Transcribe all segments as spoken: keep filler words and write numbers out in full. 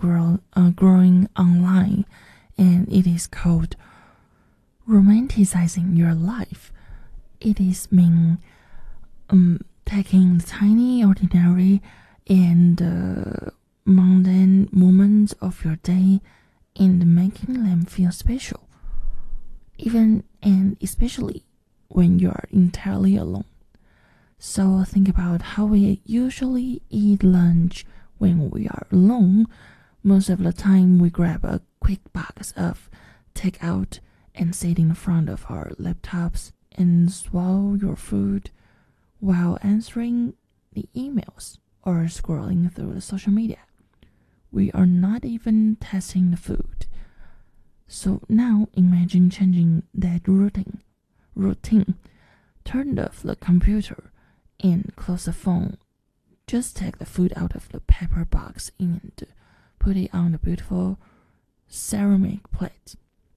grow, uh, growing online, and it is called romanticizing your life. It is mean um, taking the tiny, ordinary, and uh, mundane moments of your day and making them feel special, even and especially when you are entirely alone. So think about how we usually eat lunch when we are alone. Most of the time we grab a quick box of takeout and sit in front of our laptops and swallow your food while answering the emails or scrolling through the social media. We are not even tasting the food. So now imagine changing that routine. Routine. Turn off the computer and close the phone. Just take the food out of the paper box and put it on the beautiful ceramic plate.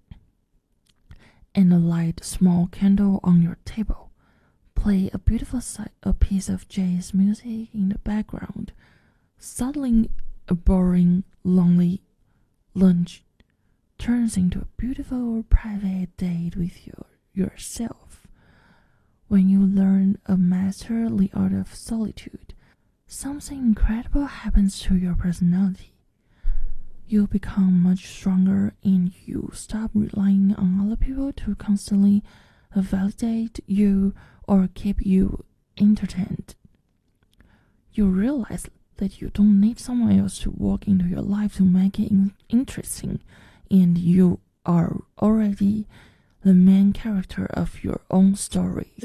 And light a small candle on your table. Play a beautiful a piece of jazz music in the background. Suddenly, a boring, lonely lunch turns into a beautiful private date with your, yourself. When you learn a master the art of solitude, something incredible happens to your personality. You become much stronger and you stop relying on other people to constantly validate you or keep you entertained. You realize that you don't need someone else to walk into your life to make it in- interesting, and you are already the main character of your own story.